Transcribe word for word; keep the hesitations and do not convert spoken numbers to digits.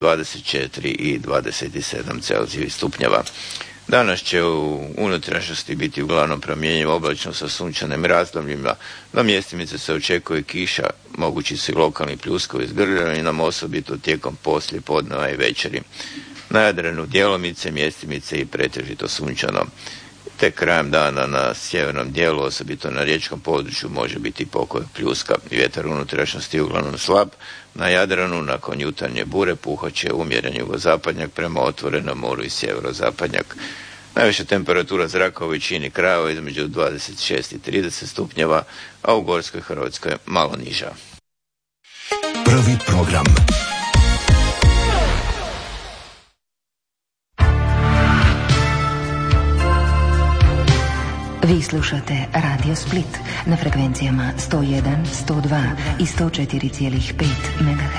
dvadeset četiri i dvadeset sedam Celzijevih stupnjeva. Danas će u unutrašnjosti biti uglavnom promjenjivo, oblačno sa sunčanim razdobljima. Na mjestimice se očekuje kiša, mogući su i lokalni pljuskovi s grljavinom, osobito tijekom poslije podneva i večeri. Na Jadranu djelomice, mjestimice i pretežito sunčano. Te krajem dana na sjevernom dijelu, osobito na riječkom području, može biti pokoj pljuska. Vjetar unutrašnjosti je uglavnom slab. Na Jadranu nakon jutarnje bure puhat će umjeren jugozapadnjak prema otvorenom moru i sjeverozapadnjak. Najviša temperatura zraka u većini krajeva između dvadeset šest i trideset stupnjeva, a u Gorskoj Hrvatskoj malo niža. Prvi program. Vi slušate Radio Split na frekvencijama sto jedan, sto dva i sto četiri zarez pet megaherca.